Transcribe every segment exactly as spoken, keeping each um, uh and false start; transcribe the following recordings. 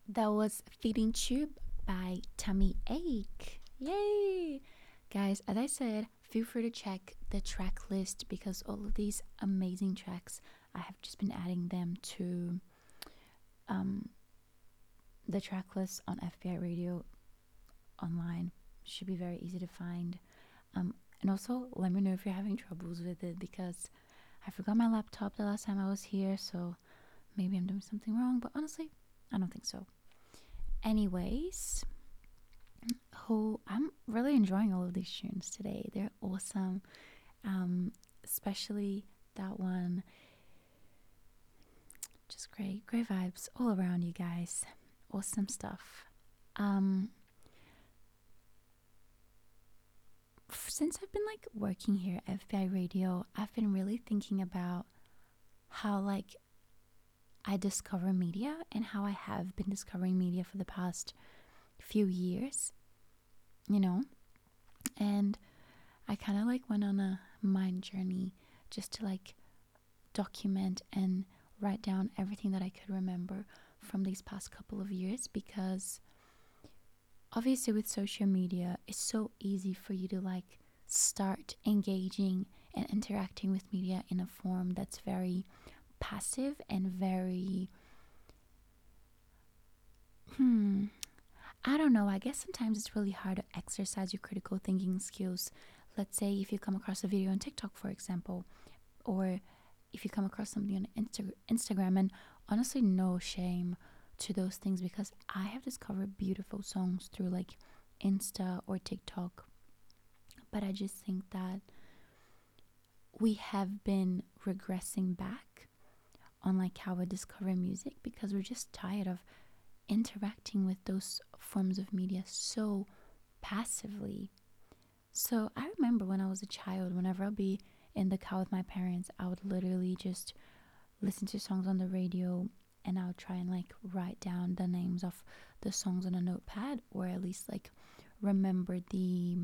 That was Feeding Tube by Tummy Ache. Yay! Guys, as I said, feel free to check the track list because all of these amazing tracks, I have just been adding them to um, the track list on F B I Radio online. Should be very easy to find. Um, and also, let me know if you're having troubles with it because I forgot my laptop the last time I was here, so maybe I'm doing something wrong, but honestly, I don't think so. Anyways, who I'm really enjoying all of these tunes today. They're awesome. Um, especially that one. Just great, great vibes all around you guys. Awesome stuff. Um, since I've been like working here at F B I Radio, I've been really thinking about how like I discover media and how I have been discovering media for the past few years, you know, and I kind of like went on a mind journey just to like document and write down everything that I could remember from these past couple of years because obviously with social media it's so easy for you to like start engaging and interacting with media in a form that's very passive and very hmm I don't know. I guess sometimes it's really hard to exercise your critical thinking skills. Let's say if you come across a video on TikTok, for example, or if you come across something on Insta- Instagram, and honestly, no shame to those things because I have discovered beautiful songs through like Insta or TikTok. But I just think that we have been regressing back on like how we discover music because we're just tired of interacting with those forms of media so passively. So I remember when I was a child, whenever I'd be in the car with my parents, I would literally just listen to songs on the radio and I would try and like write down the names of the songs on a notepad or at least like remember the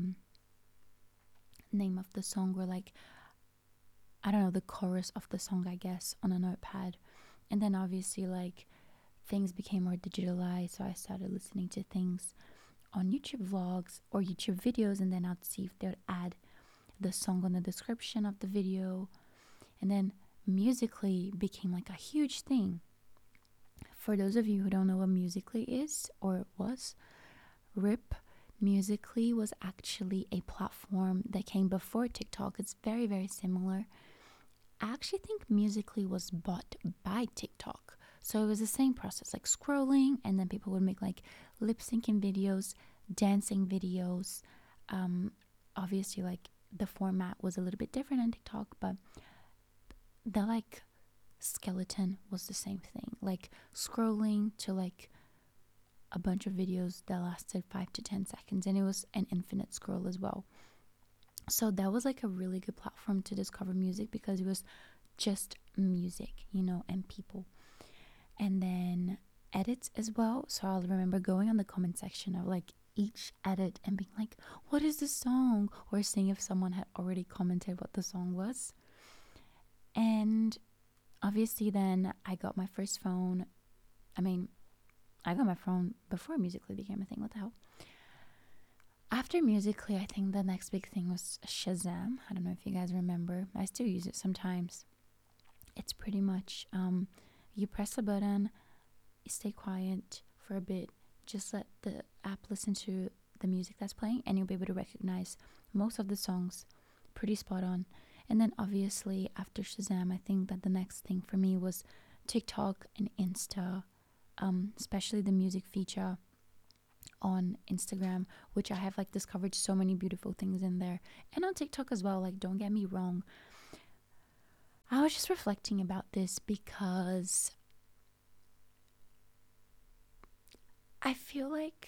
name of the song or like I don't know the chorus of the song I guess on a notepad. And then obviously like things became more digitalized, so I started listening to things on YouTube vlogs or YouTube videos, and then I'd see if they would add the song on the description of the video. And then Musically became like a huge thing. For those of you who don't know what Musically is or was, RIP Musically was actually a platform that came before TikTok. It's very, very similar. I actually think Musically was bought by TikTok. So it was the same process, like scrolling, and then people would make like lip syncing videos, dancing videos. Um, obviously, like the format was a little bit different on TikTok, but the like skeleton was the same thing. Like scrolling to like a bunch of videos that lasted five to ten seconds, and it was an infinite scroll as well. So that was like a really good platform to discover music because it was just music, you know, and people. And then edits as well. So I'll remember going on the comment section of like each edit and being like, what is this song? Or seeing if someone had already commented what the song was. And obviously, then I got my first phone. I mean, I got my phone before Musically became a thing. What the hell? After Musically, I think the next big thing was Shazam. I don't know if you guys remember. I still use it sometimes. It's pretty much um, you press a button, you stay quiet for a bit, just let the app listen to the music that's playing, and you'll be able to recognize most of the songs pretty spot on. And then obviously after Shazam, I think that the next thing for me was TikTok and Insta, um, especially the music feature on Instagram, which I have like discovered so many beautiful things in there, and on TikTok as well. Like, don't get me wrong, I was just reflecting about this because I feel like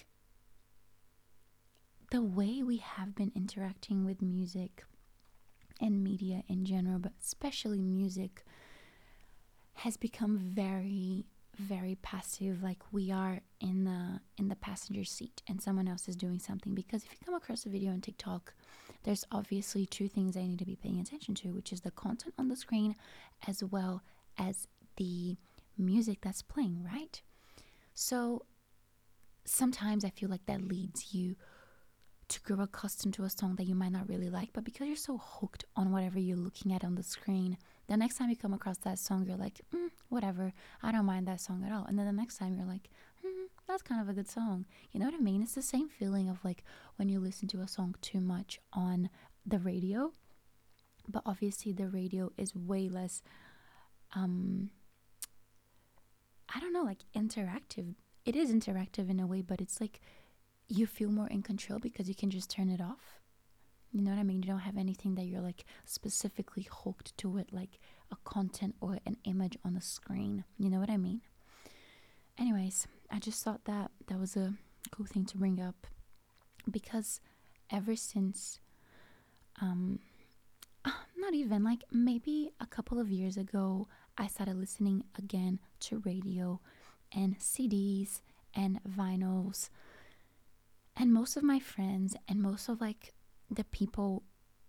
the way we have been interacting with music and media in general, but especially music, has become very very passive. Like we are in the in the passenger seat and someone else is doing something. Because if you come across a video on TikTok, there's obviously two things I need to be paying attention to, which is the content on the screen as well as the music that's playing, right? So sometimes I feel like that leads you to grow accustomed to a song that you might not really like, but because you're so hooked on whatever you're looking at on the screen, the next time you come across that song, you're like, mm, whatever, I don't mind that song at all. And then the next time, you're like, hmm, that's kind of a good song. You know what I mean? It's the same feeling of like when you listen to a song too much on the radio, but obviously the radio is way less, um, I don't know, like interactive. It is interactive in a way, but it's like you feel more in control because you can just turn it off. You know what I mean? You don't have anything that you're like specifically hooked to it, like a content or an image on the screen. You know what I mean? Anyways, I just thought that that was a cool thing to bring up because ever since, um, not even like maybe a couple of years ago, I started listening again to radio and C Ds and vinyls. And most of my friends and most of like the people,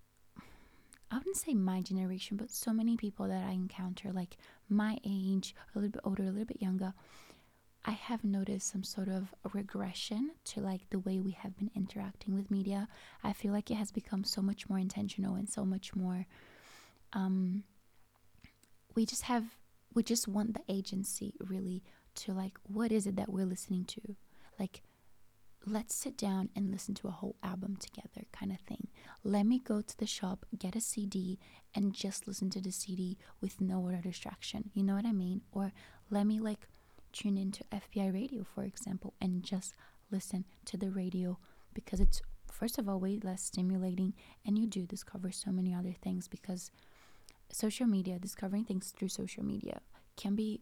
I wouldn't say my generation, but so many people that I encounter, like my age, a little bit older, a little bit younger, I have noticed some sort of regression to like the way we have been interacting with media. I feel like it has become so much more intentional and so much more, um, we just have, we just want the agency really to like, what is it that we're listening to? Like, let's sit down and listen to a whole album together kind of thing. Let me go to the shop, get a C D, and just listen to the C D with no other distraction. You know what I mean? Or let me like tune into F B I radio, for example, and just listen to the radio because it's, first of all, way less stimulating, and you do discover so many other things because social media, discovering things through social media can be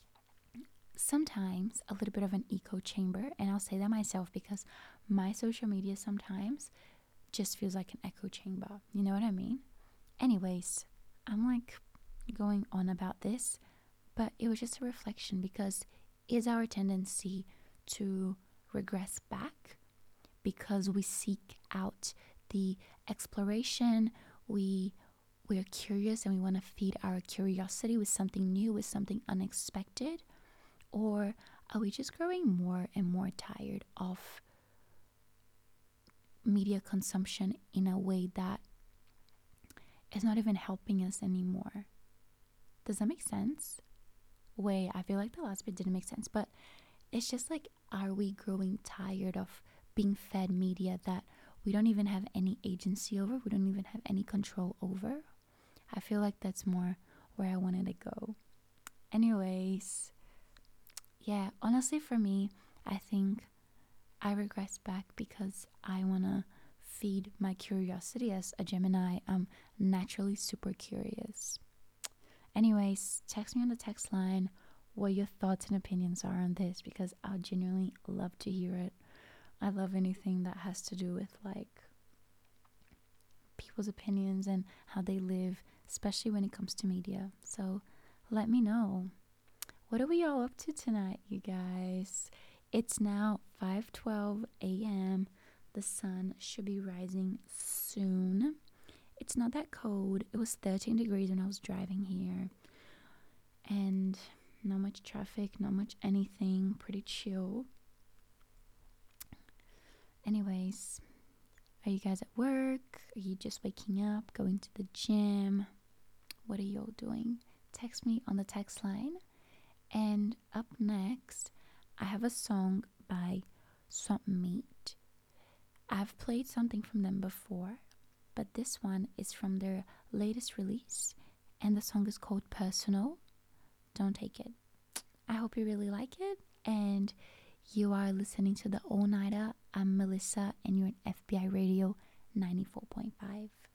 sometimes a little bit of an echo chamber. And I'll say that myself because my social media sometimes just feels like an echo chamber. You know what I mean? Anyways, I'm like going on about this, but it was just a reflection because is our tendency to regress back because we seek out the exploration, we we're curious and we want to feed our curiosity with something new, with something unexpected? Or are we just growing more and more tired of media consumption in a way that is not even helping us anymore? Does that make sense? Wait, I feel like the last bit didn't make sense, but it's just like, are we growing tired of being fed media that we don't even have any agency over, we don't even have any control over? I feel like that's more where I wanted to go. Anyways, yeah, honestly, for me, I think I regress back because I want to feed my curiosity. As a Gemini, I'm naturally super curious. Anyways, text me on the text line what your thoughts and opinions are on this because I genuinely love to hear it. I love anything that has to do with like people's opinions and how they live, especially when it comes to media. So let me know. What are we all up to tonight, you guys? It's now five twelve a.m. The sun should be rising soon. It's not that cold. It was thirteen degrees when I was driving here. And not much traffic, not much anything. Pretty chill. Anyways, are you guys at work? Are you just waking up, going to the gym? What are you all doing? Text me on the text line. And up next, I have a song by Swamp Meat. I've played something from them before, but this one is from their latest release, and the song is called Personal. Don't take it. I hope you really like it, and you are listening to the All Nighter. I'm Melissa, and you're in F B I Radio ninety-four point five.